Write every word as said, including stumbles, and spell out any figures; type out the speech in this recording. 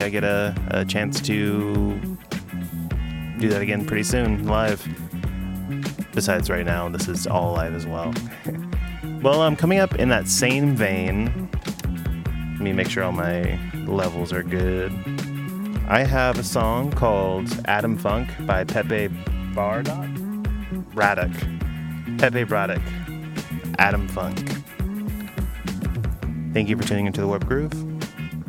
I get a, a chance to do that again pretty soon, live. Besides right now, this is all live as well. Well, I'm um, coming up in that same vein. Let me make sure all my levels are good. I have a song called Adam Funk by Pepe Bardock? Braddock. Pepe Braddock. Adam Funk. Thank you for tuning into The Warp Groove.